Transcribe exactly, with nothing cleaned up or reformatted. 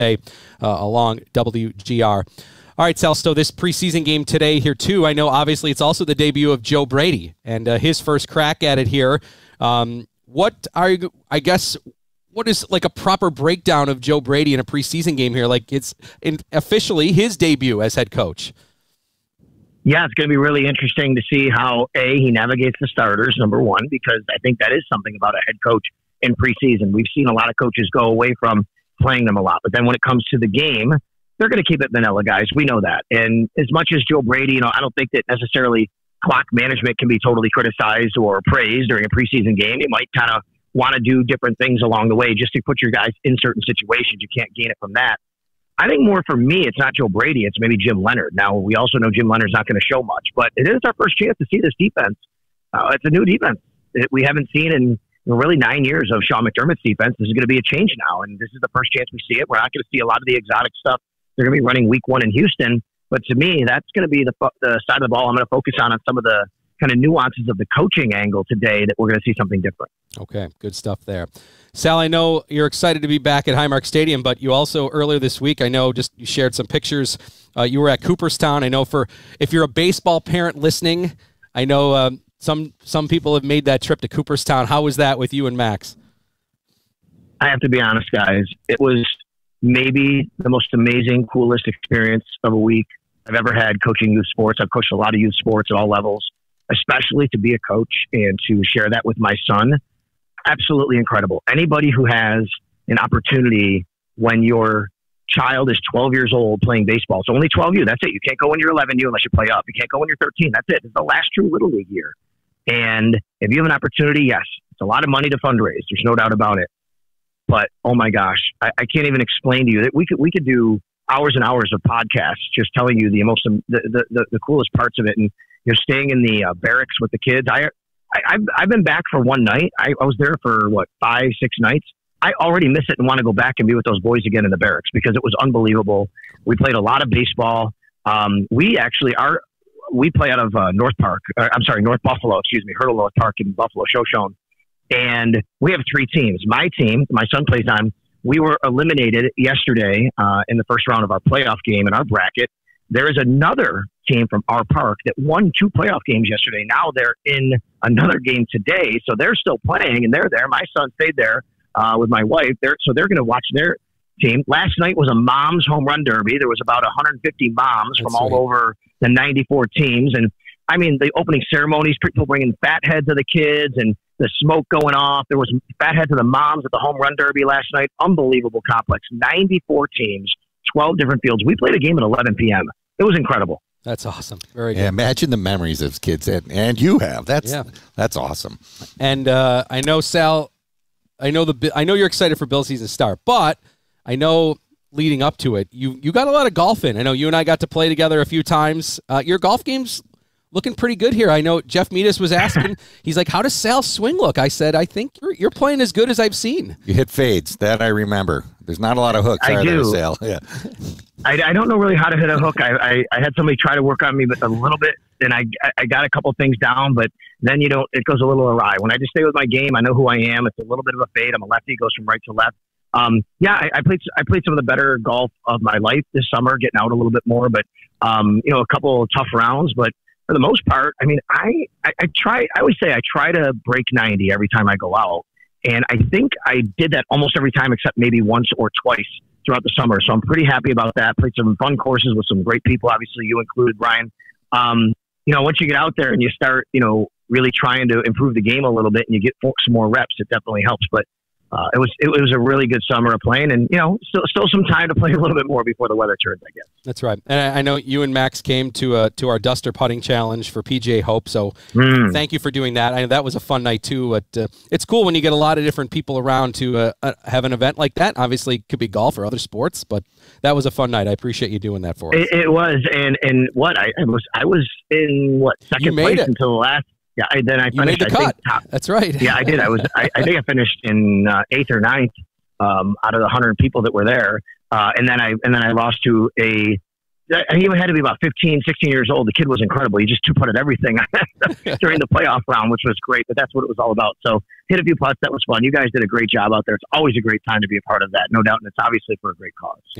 uh, along W G R. All right, Sal, so this preseason game today here, too. I know, obviously, it's also the debut of Joe Brady and uh, his first crack at it here. Um, what are you, I guess, what is like a proper breakdown of Joe Brady in a preseason game here? Like it's in, officially his debut as head coach. Yeah, it's going to be really interesting to see how, A, he navigates the starters, number one, because I think that is something about a head coach in preseason. We've seen a lot of coaches go away from playing them a lot. But then when it comes to the game, they're going to keep it vanilla, guys. We know that. And as much as Joe Brady, you know, I don't think that necessarily clock management can be totally criticized or praised during a preseason game. You might kind of want to do different things along the way just to put your guys in certain situations. You can't gain it from that. I think more for me, it's not Joe Brady. It's maybe Jim Leonhard. Now, we also know Jim Leonhard's not going to show much, but it is our first chance to see this defense. Uh, it's a new defense. It, we haven't seen in really nine years of Sean McDermott's defense. This is going to be a change now, and this is the first chance we see it. We're not going to see a lot of the exotic stuff they're going to be running week one in Houston. But to me, that's going to be the, the side of the ball I'm going to focus on, on some of the kind of nuances of the coaching angle today that we're going to see something different. Okay, good stuff there. Sal, I know you're excited to be back at Highmark Stadium, but you also earlier this week, I know just you shared some pictures. Uh, you were at Cooperstown. I know for if you're a baseball parent listening, I know um, some some people have made that trip to Cooperstown. How was that with you and Max? I have to be honest, guys. It was maybe the most amazing, coolest experience of a week I've ever had coaching youth sports. I've coached a lot of youth sports at all levels, especially to be a coach and to share that with my son. Absolutely incredible. Anybody who has an opportunity when your child is twelve years old playing baseball, it's only twelve U, that's it. You can't go when you're eleven U unless you play up. You can't go when you're thirteen, that's it. It's the last true Little League year. And if you have an opportunity, yes, it's a lot of money to fundraise. There's no doubt about it. But, oh my gosh, I, I can't even explain to you that we could we could do hours and hours of podcasts just telling you the most the, the, the, the coolest parts of it. And you're staying in the uh, barracks with the kids. I, I, I've, I've been back for one night. I, I was there for, what, five, six nights. I already miss it and want to go back and be with those boys again in the barracks because it was unbelievable. We played a lot of baseball. Um, we actually are, we play out of uh, North Park. Uh, I'm sorry, North Buffalo, excuse me, Hurdle North Park in Buffalo, Shoshone. And we have three teams. My team, my son plays on, we were eliminated yesterday uh, in the first round of our playoff game in our bracket. There is another team from our park that won two playoff games yesterday. Now they're in another game today. So they're still playing and they're there. My son stayed there uh, with my wife. They're, so they're going to watch their team. Last night was a mom's home run derby. There was about one hundred fifty moms That's from all right. over the ninety-four teams. And I mean, the opening ceremonies, people bringing fat heads of the kids and the smoke going off. There was fat heads of the moms at the home run derby last night. Unbelievable complex. ninety-four teams, twelve different fields. We played a game at eleven p.m. It was incredible. That's awesome. Very good. Yeah, imagine the memories those kids had, and you have. That's yeah. that's awesome. And uh, I know, Sal, I know the I know you're excited for Bill season to start, but I know leading up to it, you you got a lot of golf in. I know you and I got to play together a few times. Uh, your golf game's looking pretty good here. I know Jeff Meadis was asking, he's like, how does Sal's swing look? I said, I think you're, you're playing as good as I've seen. You hit fades. That I remember. There's not a lot of hooks. I do. Sal. Yeah. I, I don't know really how to hit a hook. I, I, I had somebody try to work on me but a little bit, and I, I got a couple things down, but then you don't, it goes a little awry. When I just stay with my game, I know who I am. It's a little bit of a fade. I'm a lefty, goes from right to left. Um, yeah, I, I played. I played some of the better golf of my life this summer, getting out a little bit more. But um, you know, a couple of tough rounds. But for the most part, I mean, I, I, I try. I always say I try to break ninety every time I go out, and I think I did that almost every time, except maybe once or twice throughout the summer. So I'm pretty happy about that. Played some fun courses with some great people. Obviously, you included, Ryan. Um, you know, once you get out there and you start, you know, really trying to improve the game a little bit, and you get some more reps, it definitely helps. But Uh, it was it was a really good summer of playing, and you know, still still some time to play a little bit more before the weather turns, I guess. That's right. And I know you and Max came to uh, to our Duster putting challenge for P G A Hope, so mm. thank you for doing that. I know that was a fun night too. But uh, it's cool when you get a lot of different people around to uh, uh, have an event like that. Obviously, it could be golf or other sports, but that was a fun night. I appreciate you doing that for us. It, it was, and and what I, I was I was in what second place it. until the last. Yeah, I, then I finished. You made the I cut. Think, top, That's right. Yeah, I did. I was. I, I think I finished in uh, eighth or ninth um, out of the hundred people that were there, uh, and then I and then I lost to a he had to be about fifteen, sixteen years old. The kid was incredible. He just two-putted everything during the playoff round, which was great, but that's what it was all about. So hit a few putts. That was fun. You guys did a great job out there. It's always a great time to be a part of that, no doubt, and it's obviously for a great cause.